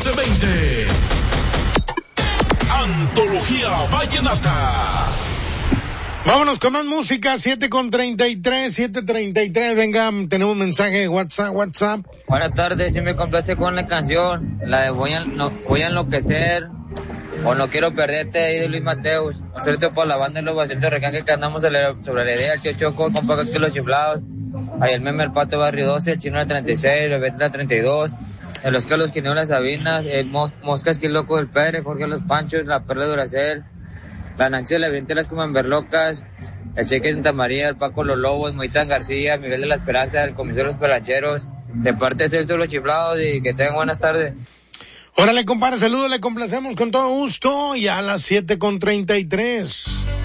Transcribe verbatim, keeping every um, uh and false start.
catorce veinte. Antología Vallenata. Vámonos con más música, siete con treinta y tres, siete treinta y tres, venga, tenemos un mensaje de WhatsApp, WhatsApp. Buenas tardes, si me complace con la canción, la de Voy a, no, voy a enloquecer, o No quiero perderte, ahí de Luis Mateus. Hacerte por la banda de los vasitos recanque que andamos sobre la idea, el tío Choco, compa que los chiflados, ahí el meme, el pato barrio doce, el chino de treinta y seis, el Betla treinta y dos, el Oscar los Quineos, las Sabinas, el Mos, Moscas, que loco del Pérez, Jorge los Panchos, la Perla de Duracel, la Nancy de la Vientelas como Emberlocas, el Cheque de Santa María, el Paco Los Lobos, Moitán García, Miguel de la Esperanza, el Comisario de los Pelancheros, de parte de Celso los Chiflados, y que tengan buenas tardes. Órale, compadre, saludos, le complacemos con todo gusto, y a las siete con treinta y tres.